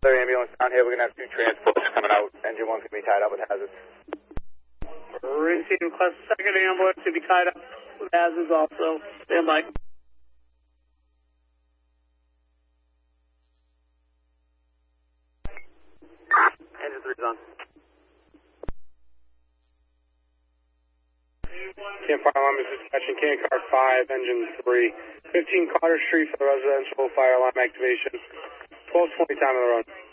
another ambulance down here. We're going to have 2 transports coming out. Engine 1's going to be tied up with hazards. Receive request second ambulance to be tied up with hazards also. Stand by. Engine 3's on. Camp Fire Alarm is dispatching Can Car 5, Engine 3. 15 Carter Street for the residential fire alarm activation. 12:20 time of the run.